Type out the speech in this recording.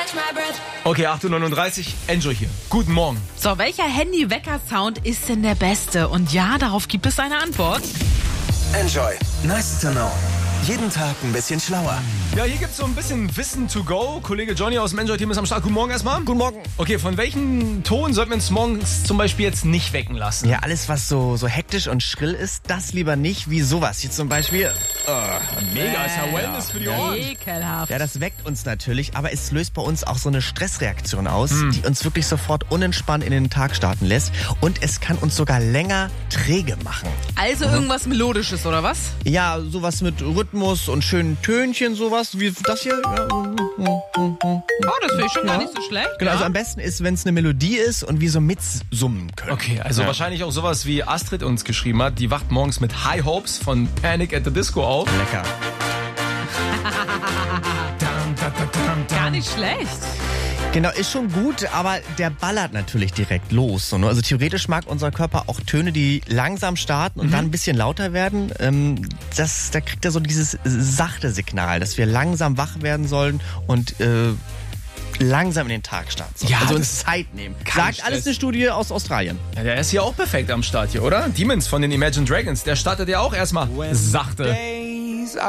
Okay, 8:39 Uhr, Enjoy hier. Guten Morgen. So, welcher Handy-Wecker-Sound ist denn der beste? Und ja, darauf gibt es eine Antwort. Enjoy. Nice to know. Jeden Tag ein bisschen schlauer. Ja, hier gibt's so ein bisschen Wissen to go. Kollege Johnny aus dem Enjoy-Team ist am Start. Guten Morgen erstmal. Guten Morgen. Okay, von welchem Ton sollten wir uns morgens zum Beispiel jetzt nicht wecken lassen? Ja, alles, was so hektisch und schrill ist, das lieber nicht, wie sowas. Hier zum Beispiel. Mega, ist ja Wellness für die Ohren. Ekelhaft. Ja, das weckt uns natürlich, aber es löst bei uns auch so eine Stressreaktion aus, die uns wirklich sofort unentspannt in den Tag starten lässt. Und es kann uns sogar länger träge machen. Also irgendwas Melodisches, oder was? Ja, sowas mit Rhythmus und schönen Tönchen, sowas wie das hier. Ja. Oh, das finde ich schon gar nicht so schlecht. Genau, ja? also am besten ist, wenn es eine Melodie ist und wir so mitsummen können. Okay, also wahrscheinlich auch sowas wie Astrid uns geschrieben hat. Die wacht morgens mit High Hopes von Panic at the Disco auf. Lecker. Gar nicht schlecht. Genau, ist schon gut, aber der ballert natürlich direkt los. So, ne? Also theoretisch mag unser Körper auch Töne, die langsam starten und dann ein bisschen lauter werden. Da kriegt er so dieses sachte Signal, dass wir langsam wach werden sollen und langsam in den Tag starten sollen. Ja, also das uns Zeit nehmen. kein Sagt alles Stress. eine Studie aus Australien. Ja, der ist hier auch perfekt am Start hier, oder? Demons von den Imagine Dragons, der startet ja auch erstmal sachte.